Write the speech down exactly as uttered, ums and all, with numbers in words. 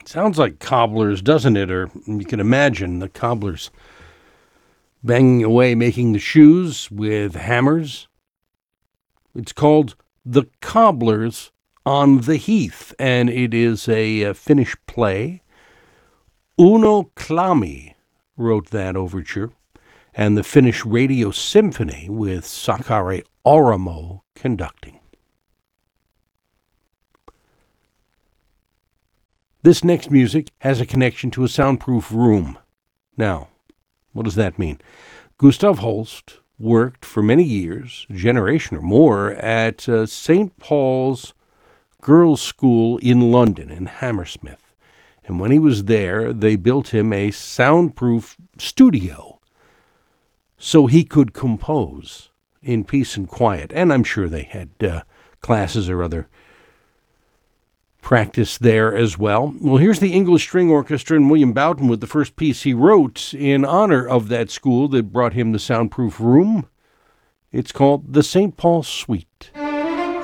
Sounds like cobblers, doesn't it? Or you can imagine the cobblers banging away, making the shoes with hammers. It's called The Cobblers on the Heath, and it is a, a Finnish play. Uno Klami wrote that overture, and the Finnish Radio Symphony with Sakari Oramo conducting. This next music has a connection to a soundproof room. Now, what does that mean? Gustav Holst worked for many years, a generation or more, at uh, Saint Paul's Girls' School in London, in Hammersmith. And when he was there, they built him a soundproof studio so he could compose in peace and quiet. And I'm sure they had uh, classes or other practice there as well. Well, here's the English String Orchestra and William Boughton with the first piece he wrote in honor of that school that brought him the soundproof room. It's called the Saint Paul Suite.